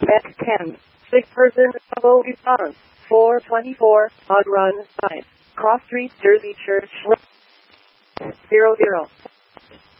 X10. 6-person double response. 424, Odd Run 5. Cross Street, Jersey Church. 00.